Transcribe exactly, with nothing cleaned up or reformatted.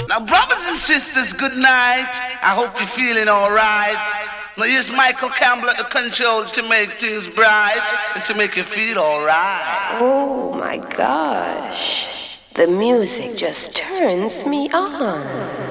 Now, brothers and sisters, good night. I hope you're feeling alright. Now, here's Michael Campbell at the control to make things bright and to make you feel alright. Oh my gosh. The music just turns me on.